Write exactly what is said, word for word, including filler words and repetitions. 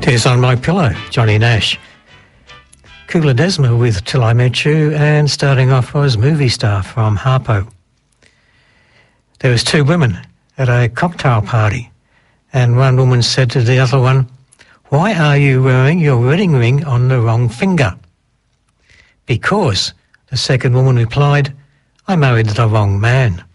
Tears on My Pillow, Johnny Nash. Kula Desma with Till I Met You, and starting off was Movie Star from Harpo. There was two women at a cocktail party, and one woman said to the other one, "Why are you wearing your wedding ring on the wrong finger?" "Because," the second woman replied, "I married the wrong man."